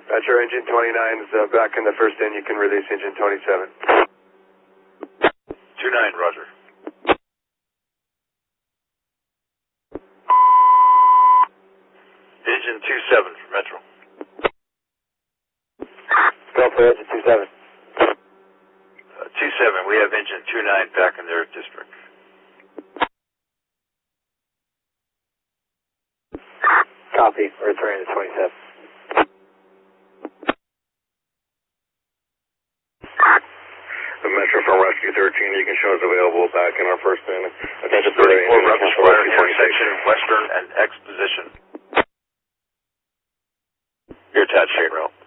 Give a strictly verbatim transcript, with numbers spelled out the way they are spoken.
Roger, engine twenty-nine is uh, back in the first in. You can release engine twenty-seven. two nine, roger. Engine two seven for Metro. Go for engine two seven. Uh, two seven, we have engine two nine back in their district. Copy, return to twenty-seven. The Metro from Rescue thirteen, you can show us available back in our first in. Attention thirty-four, Rogers Square, intersection, Western and X position. Your attached chain rail.